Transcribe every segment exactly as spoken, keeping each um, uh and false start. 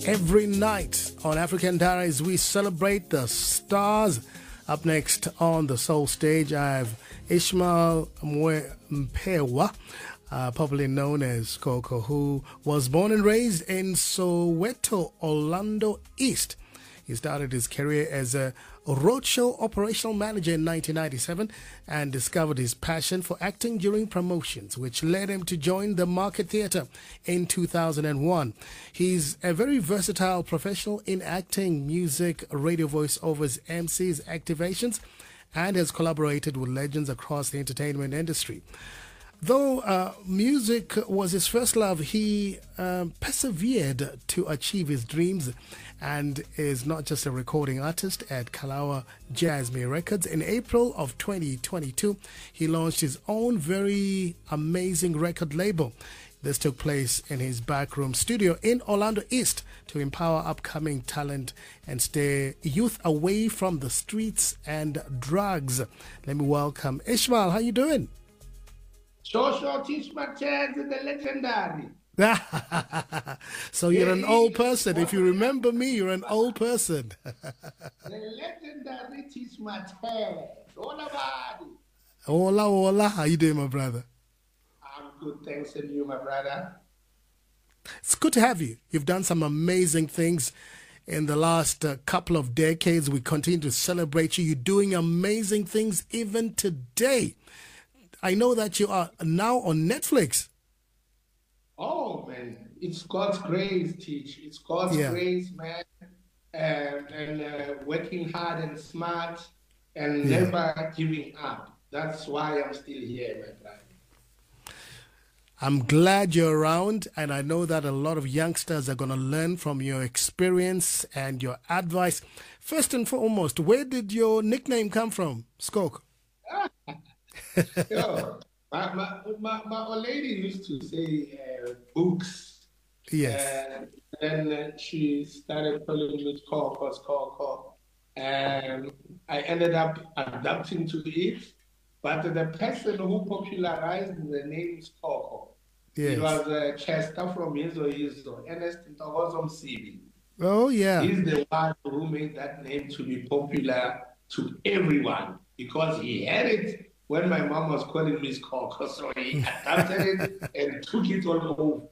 Every night on African Diaries, we celebrate the stars. Up next on the Soul stage, I have Ishmael Mpewa, uh, popularly known as Coco, who was born and raised in Soweto, Orlando East. He started his career as a roadshow operational manager in nineteen ninety-seven and discovered his passion for acting during promotions, which led him to join the Market Theatre in two thousand one. He's a very versatile professional in acting, music, radio voiceovers, M Cs, activations, and has collaborated with legends across the entertainment industry. Though uh, music was his first love, he uh, persevered to achieve his dreams and is not just a recording artist at Kalawa Jasmine Records. In April of twenty twenty-two, he launched his own very amazing record label. This took place in his backroom studio in Orlando East to empower upcoming talent and steer youth away from the streets and drugs. Let me welcome Ishmael. How you doing? Sure, sure, teach my chance in the legendary. So you're an old person. If you remember me, you're an old person. The legendary teach my chance. All about it. Hola, hola. How you doing, my brother? I'm good, thanks, and you, my brother. It's good to have you. You've done some amazing things in the last uh, couple of decades. We continue to celebrate you. You're doing amazing things even today. I know that you are now on Netflix. Oh, man. It's God's grace, Teach. It's God's yeah. grace, man. Um, and uh, working hard and smart and yeah. never giving up. That's why I'm still here, my brother. I'm glad you're around, and I know that a lot of youngsters are going to learn from your experience and your advice. First and foremost, where did your nickname come from, Skok? Yo, my, my, my, my old lady used to say uh, books. Yes. Uh, then uh, she started calling me Coco, Coco. And I ended up adapting to it. But the person who popularized the name is Coco. Yes. It was uh, Chester from Yizo Yizo, Ernest Ntogozom Sibi. Oh, yeah. He's the one who made that name to be popular to everyone because he had it when my mom was calling me Coco, so he adapted it and took it all over.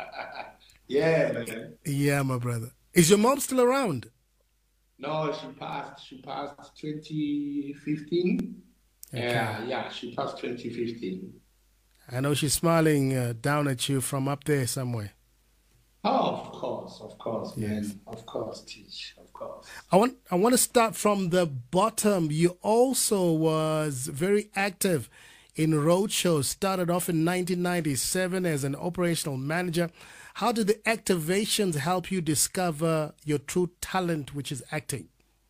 Yeah, man. Yeah, my brother. Is your mom still around? No, she passed. She passed twenty fifteen. Okay. Yeah, yeah, she passed twenty fifteen. I know she's smiling uh, down at you from up there somewhere. Oh, of course, of course, yes. man. Of course, Teach, of course. I want I want to start from the bottom. You also was very active in roadshows. Started off in nineteen ninety-seven as an operational manager. How did the activations help you discover your true talent, which is acting?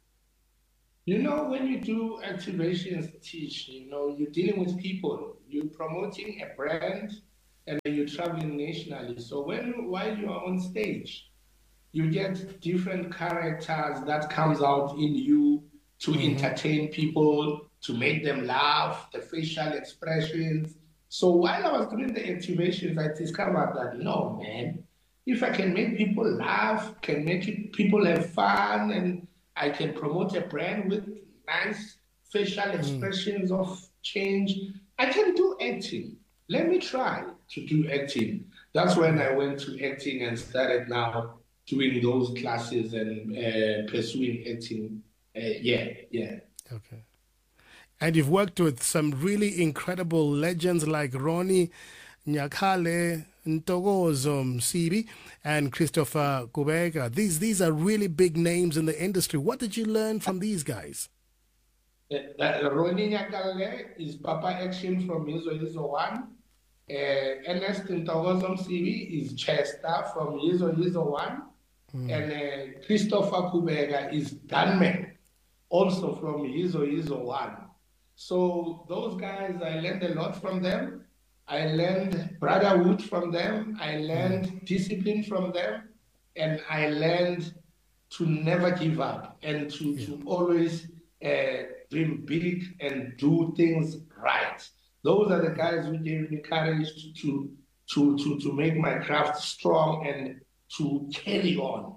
You know, when you do activations, Teach, you know, you're dealing with people. You're promoting a brand, and you're traveling nationally. So when while you are on stage, you get different characters that comes out in you to mm-hmm. entertain people, to make them laugh, the facial expressions. So while I was doing the activations, I discovered that, no, man, if I can make people laugh, can make it, people have fun, and I can promote a brand with nice facial expressions mm. of change, I can do acting. Let me try to do acting. That's when I went to acting and started now doing those classes and uh, pursuing acting. Uh, yeah, yeah. Okay. And you've worked with some really incredible legends like Ronnie Nyakale, Ntogozom Sibi, and Christopher Kubega. These these are really big names in the industry. What did you learn from these guys? Uh, uh, Ronnie Nyakale is Papa Action from Yizo Yizo One. Uh, Ernest Ntogozom Sibi is Chester from Yizo Yizo One. Mm. And uh, Christopher Kubega is Dunman, also from Yizo Yizo One. So those guys, I learned a lot from them. I learned brotherhood from them. I learned mm. discipline from them. And I learned to never give up and to, yeah. to always uh, dream big and do things right. Those are the guys who gave me courage to, to, to, to, to make my craft strong and to carry on.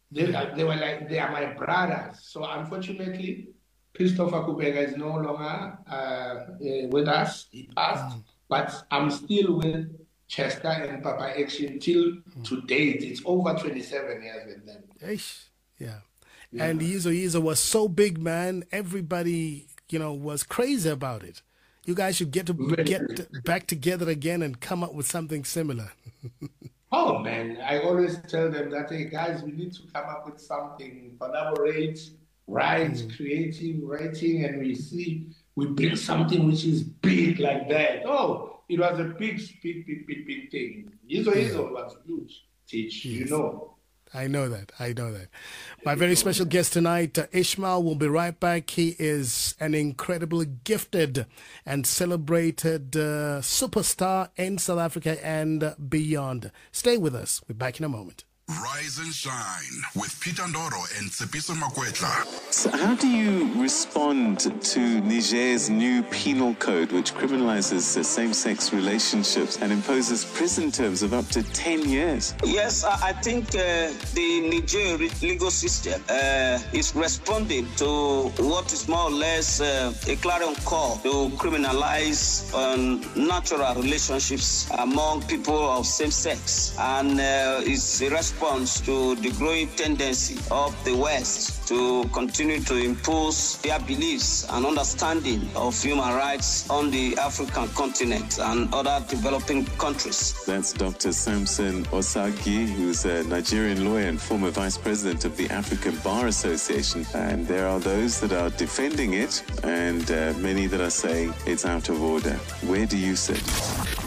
They, they were like, they are my brothers. So unfortunately, Christopher Kubega is no longer uh, uh, with us. He passed. Mm. But I'm still with Chester and Papa Action till mm. to date. It's over twenty-seven years with them. Eish. Yeah. yeah. And Yizo Yizo was so big, man. Everybody, you know, was crazy about it. You guys should get to get back together again and come up with something similar. Oh, man. I always tell them that, hey, guys, we need to come up with something, collaborate, write, mm. creative writing, and we see, we bring something which is big like that. Oh, it was a big, big, big, big, big thing. Yizo Yizo was huge, Teach, yes. you know. I know that. I know that. My very special guest tonight, uh, Ishmael, will be right back. He is an incredibly gifted and celebrated uh, superstar in South Africa and beyond. Stay with us. We're back in a moment. Rise and Shine with Peter Ndoro and Tsepiso Makwetla. So how do you respond to Niger's new penal code, which criminalizes uh, same-sex relationships and imposes prison terms of up to ten years? Yes, I think uh, the Niger legal system uh, is responding to what is more or less uh, a clarion call to criminalize um, natural relationships among people of same sex, and uh, it's a response to the growing tendency of the West to continue to impose their beliefs and understanding of human rights on the African continent and other developing countries. That's Doctor Samson Osagi, who's a Nigerian lawyer and former vice president of the African Bar Association. And there are those that are defending it and uh, many that are saying it's out of order. Where do you sit?